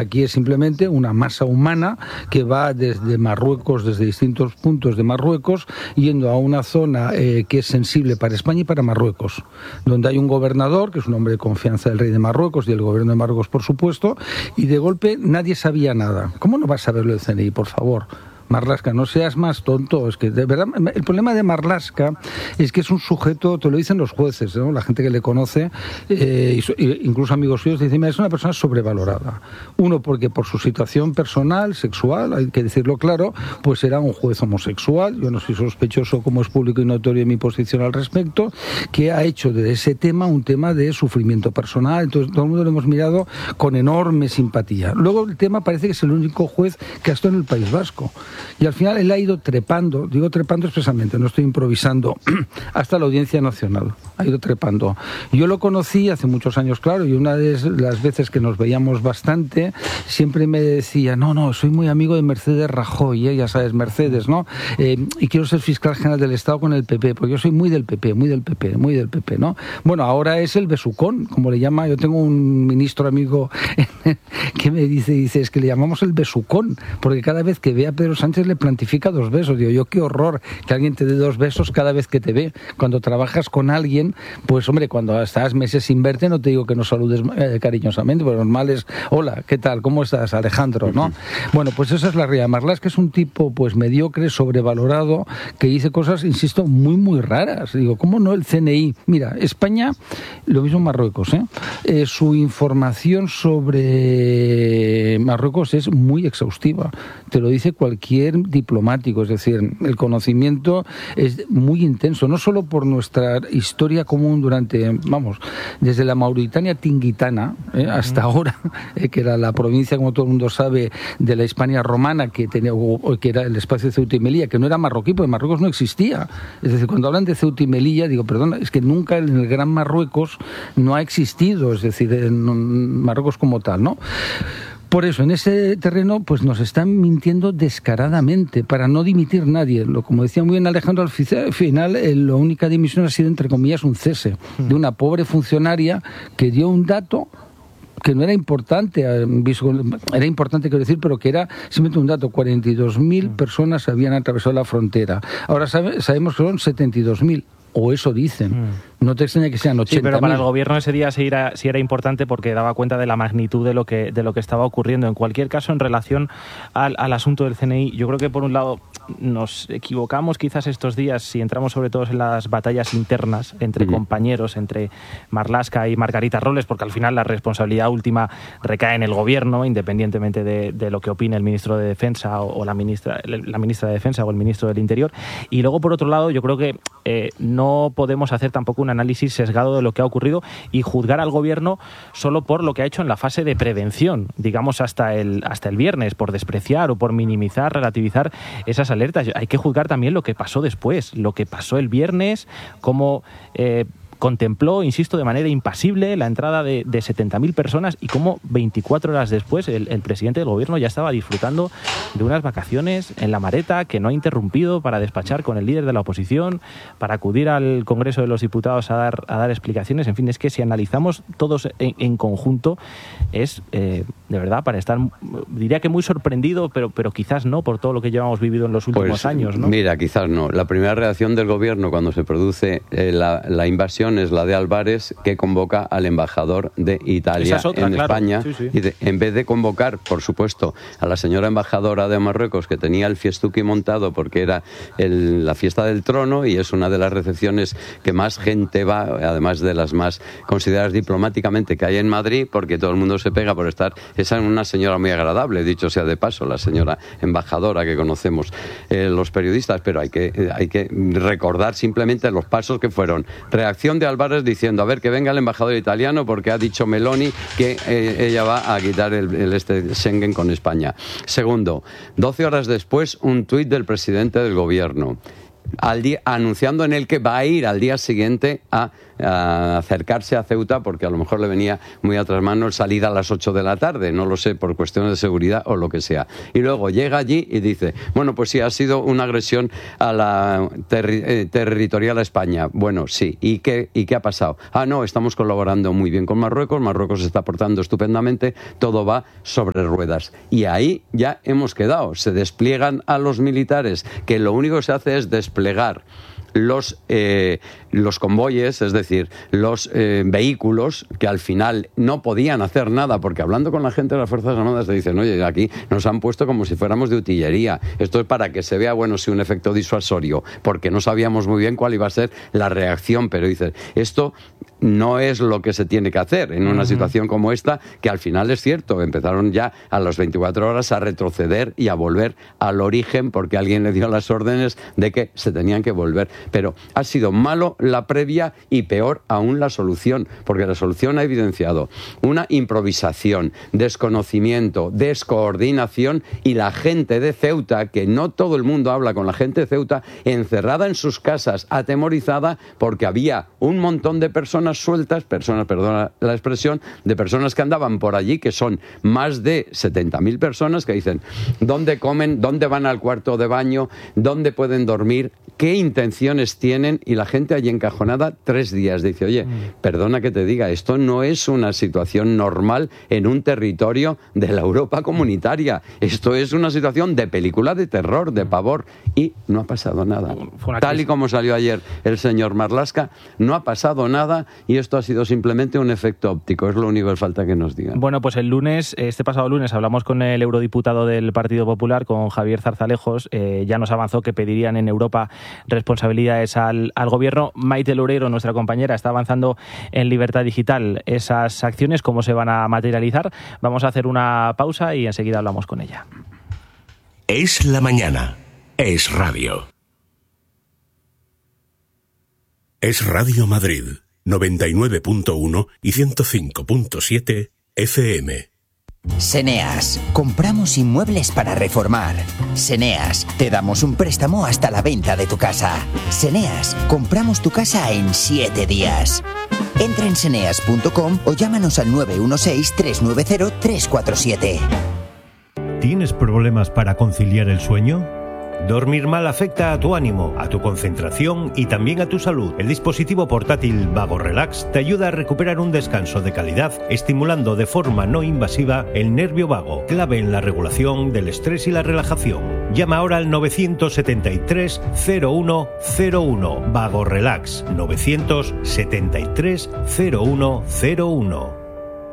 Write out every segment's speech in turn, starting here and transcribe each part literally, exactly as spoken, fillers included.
Aquí es simplemente una masa humana que va desde Marruecos, desde distintos puntos de Marruecos, yendo a una zona eh, que es sensible para España y para Marruecos, donde hay un gobernador, que es un hombre de confianza del rey de Marruecos y del gobierno de Marruecos, por supuesto, y de golpe nadie sabía nada. ¿Cómo no va a saberlo el C N I, por favor? Marlaska, no seas más tonto. Es que, de verdad, el problema de Marlaska es que es un sujeto, te lo dicen los jueces, ¿no? La gente que le conoce, eh, incluso amigos suyos, dicen, es una persona sobrevalorada. Uno, porque por su situación personal, sexual, hay que decirlo claro, pues era un juez homosexual. Yo no soy sospechoso, como es público y notorio, en mi posición al respecto, que ha hecho de ese tema un tema de sufrimiento personal. Entonces, todo el mundo lo hemos mirado con enorme simpatía. Luego, el tema parece que es el único juez que ha estado en el País Vasco. Y al final él ha ido trepando, digo trepando expresamente, no estoy improvisando, hasta la Audiencia Nacional. Ha ido trepando. Yo lo conocí hace muchos años, claro, y una de las veces que nos veíamos bastante, siempre me decía, no, no, soy muy amigo de Mercedes Rajoy, ¿eh? Ya sabes, Mercedes, ¿no? Eh, y quiero ser fiscal general del Estado con el P P, porque yo soy muy del P P, muy del P P, muy del P P, ¿no? Bueno, ahora es el besucón, como le llama, yo tengo un ministro amigo que me dice, dice, es que le llamamos el besucón, porque cada vez que ve a Pedro Sánchez le plantifica dos besos. Digo, yo qué horror que alguien te dé dos besos cada vez que te ve. Cuando trabajas con alguien, pues hombre, cuando estás meses sin verte, no te digo que no saludes eh, cariñosamente, pero normal es, hola, ¿qué tal? ¿Cómo estás, Alejandro? ¿No? Uh-huh. Bueno, pues esa es la realidad. Marlaska es un tipo pues mediocre, sobrevalorado, que dice cosas, insisto, muy, muy raras. Digo, ¿cómo no el C N I? Mira, España, lo mismo en Marruecos, ¿eh? Eh, su información sobre Marruecos es muy exhaustiva. Te lo dice cualquier diplomático, es decir, el conocimiento es muy intenso, no solo por nuestra historia común durante, vamos, desde la Mauritania tingitana eh, hasta uh-huh. ahora, eh, que era la provincia, como todo el mundo sabe, de la Hispania romana, que tenía, o, que era el espacio de Ceuta y Melilla, que no era marroquí, porque Marruecos no existía. Es decir, cuando hablan de Ceuta y Melilla, digo, perdona, es que nunca en el Gran Marruecos no ha existido, es decir, en Marruecos como tal, ¿no? Por eso, en ese terreno, pues nos están mintiendo descaradamente para no dimitir nadie. Lo, como decía muy bien Alejandro, al final eh, la única dimisión ha sido, entre comillas, un cese de una pobre funcionaria que dio un dato que no era importante, era importante quiero decir, pero que era simplemente un dato, cuarenta y dos mil personas habían atravesado la frontera. Ahora sabe, sabemos que son setenta y dos mil. O eso dicen. Mm. No te extraña que sean ochenta mil. Sí, pero para el gobierno ese día sí era, sí era importante porque daba cuenta de la magnitud de lo que de lo que estaba ocurriendo. En cualquier caso, en relación al, al asunto del C N I, yo creo que por un lado nos equivocamos quizás estos días si entramos sobre todo en las batallas internas entre mm. compañeros, entre Marlaska y Margarita Robles, porque al final la responsabilidad última recae en el gobierno, independientemente de, de lo que opine el ministro de Defensa o, o la ministra la ministra de Defensa o el ministro del Interior. Y luego, por otro lado, yo creo que eh, no No podemos hacer tampoco un análisis sesgado de lo que ha ocurrido y juzgar al gobierno solo por lo que ha hecho en la fase de prevención, digamos hasta el hasta el viernes, por despreciar o por minimizar, relativizar esas alertas. Hay que juzgar también lo que pasó después, lo que pasó el viernes, cómo eh, contempló, insisto, de manera impasible la entrada de, de setenta mil personas y cómo veinticuatro horas después el, el presidente del gobierno ya estaba disfrutando de unas vacaciones en La Mareta que no ha interrumpido para despachar con el líder de la oposición, para acudir al Congreso de los Diputados a dar, a dar explicaciones. En fin, es que si analizamos todos en, en conjunto es, eh, de verdad, para estar, diría que muy sorprendido, pero, pero quizás no, por todo lo que llevamos vivido en los últimos pues, años, ¿no? Mira, quizás no. La primera reacción del gobierno cuando se produce eh, la, la invasión es la de Álvarez, que convoca al embajador de Italia otra, en claro. España. Sí, sí. Y de, en vez de convocar, por supuesto, a la señora embajadora de Marruecos, que tenía el fiestuki montado porque era el, la fiesta del trono y es una de las recepciones que más gente va, además de las más consideradas diplomáticamente que hay en Madrid, porque todo el mundo se pega por estar. Esa es una señora muy agradable, dicho sea de paso, la señora embajadora que conocemos eh, los periodistas, pero hay que, eh, hay que recordar simplemente los pasos que fueron. Reacción de Álvarez diciendo, a ver, que venga el embajador italiano porque ha dicho Meloni que eh, ella va a quitar el, el este Schengen con España. Segundo, doce horas después, un tuit del presidente del gobierno. al día, anunciando en el que va a ir al día siguiente a, a acercarse a Ceuta, porque a lo mejor le venía muy a trasmano salir a las ocho de la tarde, no lo sé, por cuestiones de seguridad o lo que sea. Y luego llega allí y dice, bueno, pues sí, ha sido una agresión a la terri- eh, territorial a España. Bueno, sí. ¿Y qué, ¿Y qué ha pasado? Ah, no, estamos colaborando muy bien con Marruecos, Marruecos se está portando estupendamente, todo va sobre ruedas. Y ahí ya hemos quedado. Se despliegan a los militares, que lo único que se hace es desplegar los, eh, los convoyes, es decir, los eh, vehículos que al final no podían hacer nada, porque hablando con la gente de las Fuerzas Armadas te dicen, oye, aquí nos han puesto como si fuéramos de utillería. Esto es para que se vea, bueno, sí, un efecto disuasorio, porque no sabíamos muy bien cuál iba a ser la reacción, pero dices, esto no es lo que se tiene que hacer en una uh-huh. situación como esta, que al final es cierto, empezaron ya a las veinticuatro horas a retroceder y a volver al origen, porque alguien le dio las órdenes de que se tenían que volver. Pero ha sido malo la previa y peor aún la solución, porque la solución ha evidenciado una improvisación, desconocimiento, descoordinación, y la gente de Ceuta, que no todo el mundo habla con la gente de Ceuta, encerrada en sus casas, atemorizada, porque había un montón de personas sueltas, personas, perdona la expresión, de personas que andaban por allí, que son más de setenta mil personas, que dicen, ¿dónde comen? ¿Dónde van al cuarto de baño? ¿Dónde pueden dormir? ¿Qué intenciones tienen? Y la gente allí encajonada tres días. Dice, oye, perdona que te diga, esto no es una situación normal en un territorio de la Europa comunitaria. Esto es una situación de película de terror, de pavor. Y no ha pasado nada. Tal y como salió ayer el señor Marlaska, no ha pasado nada, y esto ha sido simplemente un efecto óptico. Es lo único que falta que nos digan. Bueno, pues el lunes, este pasado lunes, hablamos con el eurodiputado del Partido Popular, con Javier Zarzalejos. Eh, ya nos avanzó que pedirían en Europa responsabilidades al, al gobierno. Maite Loureiro, nuestra compañera, está avanzando en Libertad Digital. Esas acciones, ¿cómo se van a materializar? Vamos a hacer una pausa y enseguida hablamos con ella. Es la mañana. Es radio. Es Radio Madrid, noventa y nueve punto uno y ciento cinco punto siete F M. Seneas, compramos inmuebles para reformar. Seneas, te damos un préstamo hasta la venta de tu casa. Seneas, compramos tu casa en siete días. Entra en seneas punto com o llámanos al nueve uno seis, tres nueve cero, tres cuatro siete. ¿Tienes problemas para conciliar el sueño? Dormir mal afecta a tu ánimo, a tu concentración y también a tu salud. El dispositivo portátil Vago Relax te ayuda a recuperar un descanso de calidad, estimulando de forma no invasiva el nervio vago, clave en la regulación del estrés y la relajación. Llama ahora al nueve siete tres, cero uno cero uno. Vago Relax, nueve siete tres, cero uno cero uno.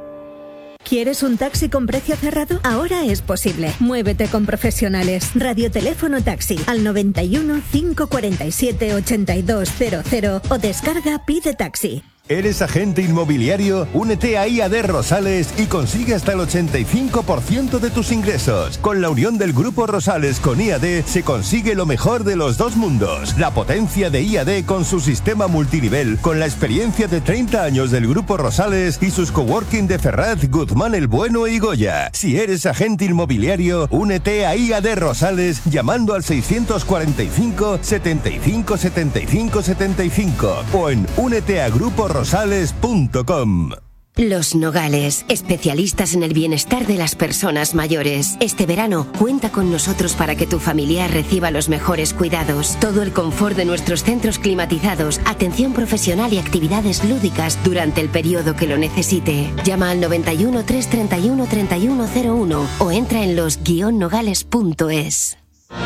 ¿Quieres un taxi con precio cerrado? Ahora es posible. Muévete con profesionales. Radioteléfono taxi al noventa y uno, cinco cuarenta y siete, ochenta y dos cero cero o descarga Pide Taxi. ¿Eres agente inmobiliario? Únete a I A D Rosales y consigue hasta el ochenta y cinco por ciento de tus ingresos. Con la unión del Grupo Rosales con I A D se consigue lo mejor de los dos mundos. La potencia de I A D con su sistema multinivel, con la experiencia de treinta años del Grupo Rosales y sus coworking de Ferraz, Guzmán el Bueno y Goya. Si eres agente inmobiliario, únete a I A D Rosales llamando al seiscientos cuarenta y cinco, setenta y cinco, setenta y cinco, setenta y cinco o en únete a Grupo Rosales. Rosales punto com. Los Nogales, especialistas en el bienestar de las personas mayores. Este verano, cuenta con nosotros para que tu familiar reciba los mejores cuidados. Todo el confort de nuestros centros climatizados, atención profesional y actividades lúdicas durante el periodo que lo necesite. Llama al noventa y uno, trescientos treinta y uno, treinta y uno cero uno o entra en los guion nogales punto es.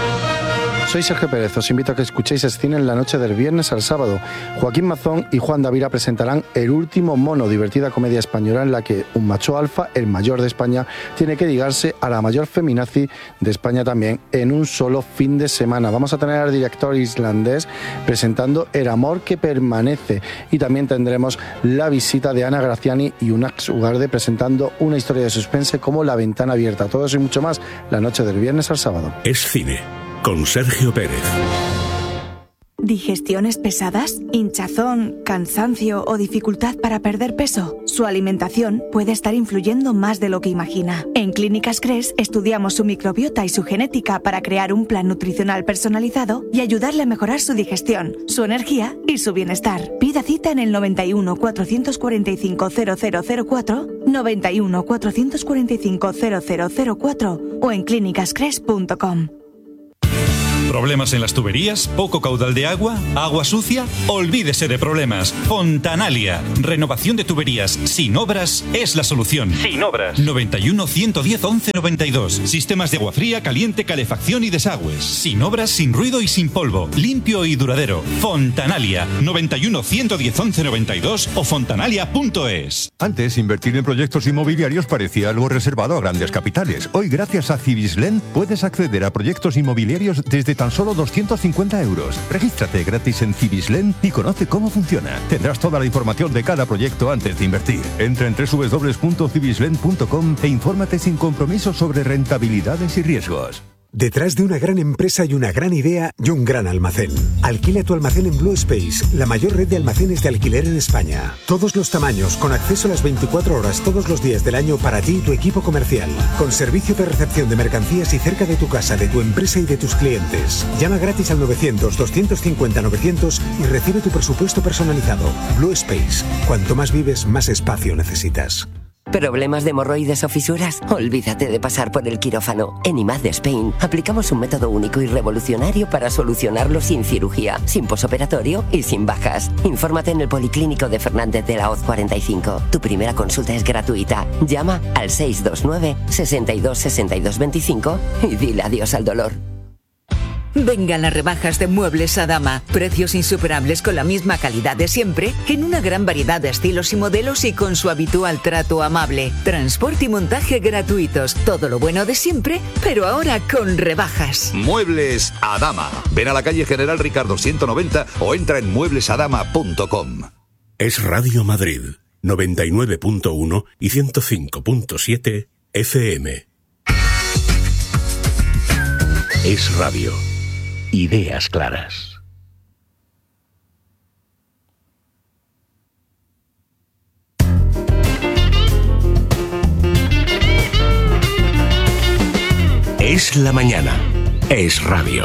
Soy Sergio Pérez, os invito a que escuchéis Escine en la noche del viernes al sábado. Joaquín Mazón y Juan Davira presentarán El último mono, divertida comedia española en la que un macho alfa, el mayor de España, tiene que ligarse a la mayor feminazi de España también en un solo fin de semana. Vamos a tener al director islandés presentando El amor que permanece y también tendremos la visita de Ana Graciani y Unax Ugarde presentando una historia de suspense como La ventana abierta. Todo eso y mucho más la noche del viernes al sábado. Es cine. Con Sergio Pérez. ¿Digestiones pesadas? ¿Hinchazón, cansancio o dificultad para perder peso? Su alimentación puede estar influyendo más de lo que imagina. En Clínicas Cres estudiamos su microbiota y su genética para crear un plan nutricional personalizado y ayudarle a mejorar su digestión, su energía y su bienestar. Pida cita en el noventa y uno, cuatrocientos cuarenta y cinco, cero cero cero cuatro, noventa y uno, cuatrocientos cuarenta y cinco, cero cero cero cuatro o en clínicas cres punto com. ¿Problemas en las tuberías? ¿Poco caudal de agua? ¿Agua sucia? Olvídese de problemas. Fontanalia. Renovación de tuberías sin obras es la solución. Sin obras. noventa y uno, ciento diez, once noventa y dos. Sistemas de agua fría, caliente, calefacción y desagües. Sin obras, sin ruido y sin polvo. Limpio y duradero. Fontanalia. noventa y uno, ciento diez, once noventa y dos o fontanalia punto es. Antes, invertir en proyectos inmobiliarios parecía algo reservado a grandes capitales. Hoy, gracias a Cibislen, puedes acceder a proyectos inmobiliarios desde tan solo doscientos cincuenta euros. Regístrate gratis en Cibislen y conoce cómo funciona. Tendrás toda la información de cada proyecto antes de invertir. Entra en doble u doble u doble u punto cibislen punto com e infórmate sin compromiso sobre rentabilidades y riesgos. Detrás de una gran empresa y una gran idea y un gran almacén. Alquila tu almacén en Blue Space, la mayor red de almacenes de alquiler en España. Todos los tamaños, con acceso a las veinticuatro horas todos los días del año para ti y tu equipo comercial. Con servicio de recepción de mercancías y cerca de tu casa, de tu empresa y de tus clientes. Llama gratis al novecientos, doscientos cincuenta, novecientos y recibe tu presupuesto personalizado. Blue Space. Cuanto más vives, más espacio necesitas. ¿Problemas de hemorroides o fisuras? Olvídate de pasar por el quirófano. En I M A D de Spain aplicamos un método único y revolucionario para solucionarlo sin cirugía, sin posoperatorio y sin bajas. Infórmate en el Policlínico de Fernández de la Hoz cuarenta y cinco. Tu primera consulta es gratuita. Llama al seis dos nueve, sesenta y dos, sesenta y dos veinticinco y dile adiós al dolor. Vengan las rebajas de Muebles Adama. Precios insuperables con la misma calidad de siempre, en una gran variedad de estilos y modelos y con su habitual trato amable. Transporte y montaje gratuitos. Todo lo bueno de siempre, pero ahora con rebajas. Muebles Adama. Ven a la calle General Ricardo ciento noventa o entra en muebles adama punto com. Es Radio Madrid, noventa y nueve punto uno y ciento cinco punto siete F M. Es radio. Ideas claras. Es la mañana. Es radio.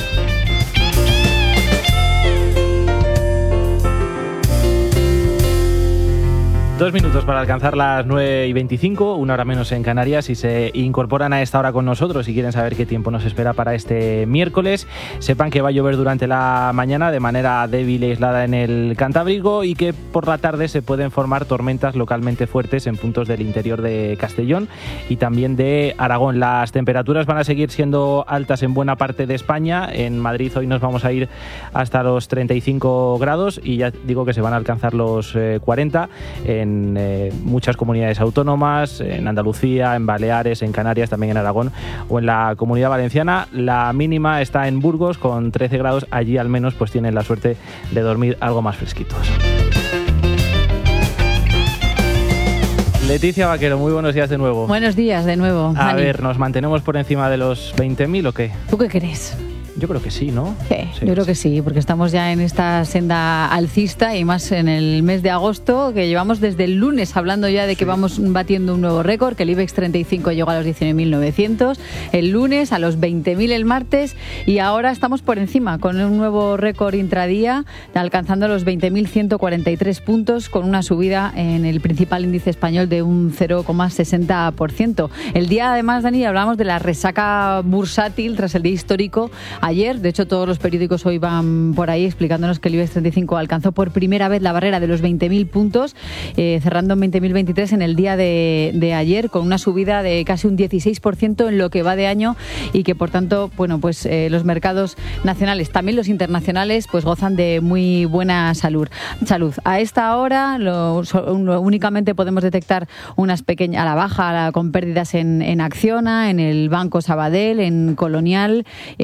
Dos minutos para alcanzar las nueve y veinticinco, una hora menos en Canarias, y se incorporan a esta hora con nosotros y quieren saber qué tiempo nos espera para este miércoles. Sepan que va a llover durante la mañana de manera débil e aislada en el Cantábrico y que por la tarde se pueden formar tormentas localmente fuertes en puntos del interior de Castellón y también de Aragón. Las temperaturas van a seguir siendo altas en buena parte de España. En Madrid hoy nos vamos a ir hasta los treinta y cinco grados y ya digo que se van a alcanzar los eh, cuarenta en en eh, muchas comunidades autónomas, en Andalucía, en Baleares, en Canarias, también en Aragón o en la Comunidad Valenciana. La mínima está en Burgos con trece grados. Allí al menos pues tienen la suerte de dormir algo más fresquitos. Leticia Vaquero, muy buenos días de nuevo. Buenos días de nuevo. A Dani. ver, ¿nos mantenemos por encima de los veinte mil o qué? ¿Tú qué crees? Yo creo que sí, ¿no? Sí, sí yo creo sí. que sí, porque estamos ya en esta senda alcista y más en el mes de agosto, que llevamos desde el lunes hablando ya de que sí. vamos batiendo un nuevo récord, que el IBEX treinta y cinco llegó a los diecinueve mil novecientos, el lunes a los veinte mil el martes y ahora estamos por encima con un nuevo récord intradía, alcanzando los veinte mil ciento cuarenta y tres puntos con una subida en el principal índice español de un cero coma sesenta por ciento. El día además, Dani, hablamos de la resaca bursátil tras el día histórico ayer. De hecho, todos los periódicos hoy van por ahí explicándonos que el IBEX treinta y cinco alcanzó por primera vez la barrera de los veinte mil puntos, eh, cerrando en veinte mil veintitrés en el día de, de ayer, con una subida de casi un dieciséis por ciento en lo que va de año y que, por tanto, bueno, pues eh, los mercados nacionales, también los internacionales, pues gozan de muy buena salud. Salud. A esta hora lo, so, únicamente podemos detectar unas pequeñas a la baja, con pérdidas en, en Acciona, en el Banco Sabadell, en Colonial, en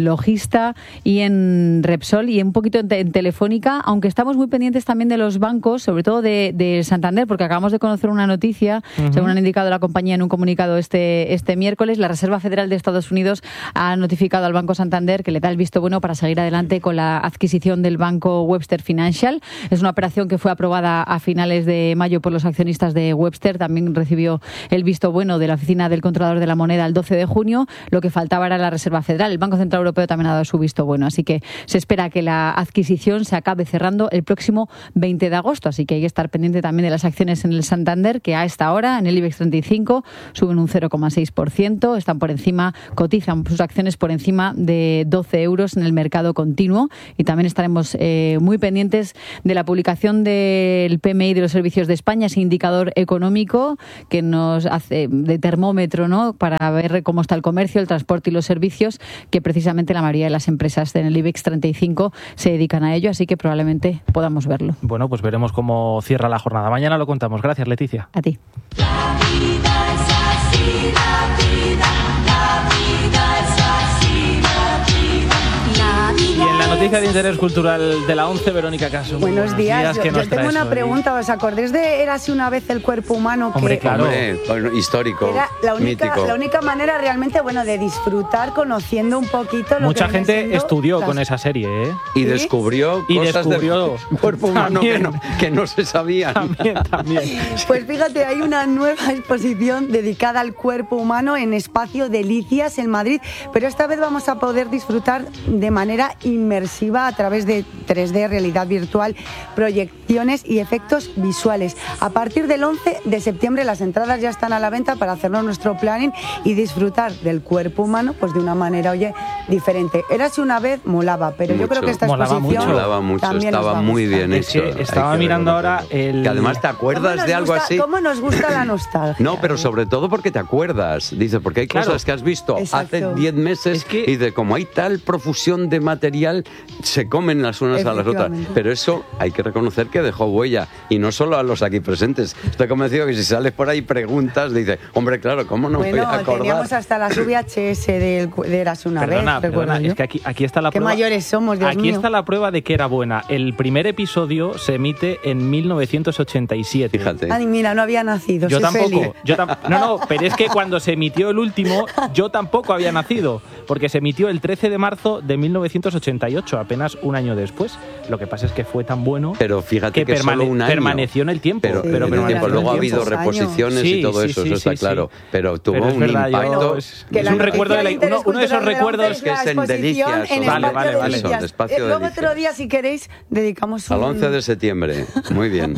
Logista y en Repsol y un poquito en, en Telefónica, aunque estamos muy pendientes también de los bancos, sobre todo de, de Santander, porque acabamos de conocer una noticia, uh-huh. según han indicado la compañía en un comunicado este, este miércoles. La Reserva Federal de Estados Unidos ha notificado al Banco Santander que le da el visto bueno para seguir adelante con la adquisición del banco Webster Financial. Es una operación que fue aprobada a finales de mayo por los accionistas de Webster. También recibió el visto bueno de la Oficina del Controlador de la Moneda el doce de junio. Lo que faltaba era la Reserva Federal. El Banco Central Europeo también ha dado su visto bueno. Así que se espera que la adquisición se acabe cerrando el próximo veinte de agosto. Así que hay que estar pendiente también de las acciones en el Santander, que a esta hora en el IBEX treinta y cinco suben un cero coma seis por ciento. Están por encima, cotizan sus acciones por encima de doce euros en el mercado continuo. Y también estaremos eh, muy pendientes de la publicación del P M I de los servicios de España, ese indicador económico que nos hace de termómetro, ¿no?, para ver cómo está el comercio, el transporte y los servicios, que precisamente la mayoría de las empresas en el IBEX treinta y cinco se dedican a ello, así que probablemente podamos verlo. Bueno, pues veremos cómo cierra la jornada. Mañana lo contamos. Gracias, Leticia. A ti. La vida es así, la vida, la vida es así, la vida, la vida. Y en la noticia de interés cultural de la once, Verónica Caso. Buenos días. días. Yo, yo tengo una hoy? pregunta. ¿Os acordáis de Érase una vez el cuerpo humano? Hombre, que, claro. Hombre, bueno, histórico, era la única, mítico. La única manera realmente, bueno, de disfrutar conociendo un poquito lo Mucha que gente siendo estudió las... con esa serie, ¿eh? Y ¿Sí? descubrió y cosas descubrió del cuerpo humano que no, que no se sabían. También, también. Pues fíjate, hay una nueva exposición dedicada al cuerpo humano en Espacio Delicias en Madrid, pero esta vez vamos a poder disfrutar de manera inmersiva a través de tres D, realidad virtual, proyecciones y efectos visuales. A partir del once de septiembre las entradas ya están a la venta para hacernos nuestro planning y disfrutar del cuerpo humano pues de una manera, oye, diferente. Érase una vez, molaba, pero mucho. yo creo que esta molaba exposición mucho. Molaba mucho, también estaba muy bien es hecho. Que estaba que mirando ahora el... Que además te acuerdas de algo gusta, así. ¿Cómo nos gusta la nostalgia? No, pero sobre todo porque te acuerdas. Dice, porque hay claro. cosas que has visto Exacto. hace diez meses es que... y de como hay tal profusión de material, se comen las unas a las otras. Pero eso hay que reconocer que dejó huella. Y no solo a los aquí presentes. Estoy convencido que si sales por ahí preguntas, dice, hombre, claro, ¿cómo no bueno, voy a acordar? Teníamos hasta las V H S de, de Érase una perdona, vez. Perdona, es que aquí, aquí está la Qué prueba. Qué mayores somos, Dios Aquí mío. está la prueba de que era buena. El primer episodio se emite en mil novecientos ochenta y siete. Fíjate. Ay, mira, no había nacido. Yo soy tampoco. feliz. Yo tam- no, no, pero es que cuando se emitió el último, yo tampoco había nacido, porque se emitió el trece de marzo de mil novecientos ochenta y ocho, apenas un año después. Lo que pasa es que fue tan bueno pero fíjate que, que permane- solo un año. permaneció en el tiempo. Pero, sí, pero en el tiempo. Luego ha habido reposiciones sí, y todo sí, eso, sí, eso está sí, claro. Sí. Pero tuvo pero un verdad, impacto. Yo, es, es un recuerdo de la, uno, uno de esos recuerdos que es en Delicias. En vale, vale, vale. Eso, de Espacio eh, luego Delicias. otro día, si queréis, dedicamos un... Al once de septiembre. Muy bien.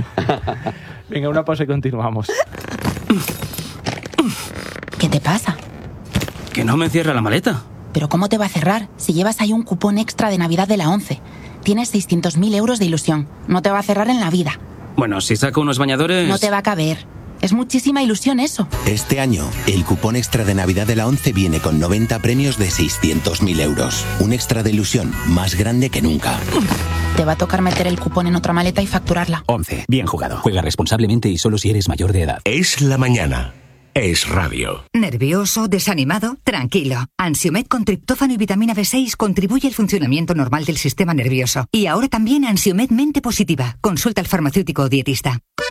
Venga, una pausa y continuamos. ¿Qué te pasa? Que no me cierra la maleta. ¿Pero cómo te va a cerrar si llevas ahí un cupón extra de Navidad de la once? Tienes seiscientos mil euros de ilusión. No te va a cerrar en la vida. Bueno, si saco unos bañadores... No te va a caber. Es muchísima ilusión eso. Este año, el cupón extra de Navidad de la once viene con noventa premios de seiscientos mil euros. Un extra de ilusión más grande que nunca. Te va a tocar meter el cupón en otra maleta y facturarla. once. Bien jugado. Juega responsablemente y solo si eres mayor de edad. Es la mañana. Es radio. ¿Nervioso? ¿Desanimado? Tranquilo. Ansiomed con triptófano y vitamina B seis contribuye al funcionamiento normal del sistema nervioso. Y ahora también Ansiomed Mente Positiva. Consulta al farmacéutico o dietista.